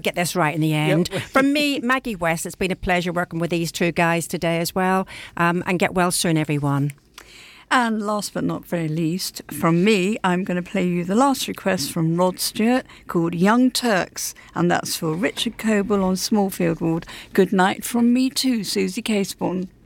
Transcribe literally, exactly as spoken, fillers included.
get this right in the end. Yep. From me, Maggie West, it's been a pleasure working with these two guys today as well. Um, and get well soon, everyone. And last but not very least, from me, I'm going to play you the last request from Rod Stewart called Young Turks. And that's for Richard Coble on Smallfield Ward. Good night from me too, Susie Caseborn.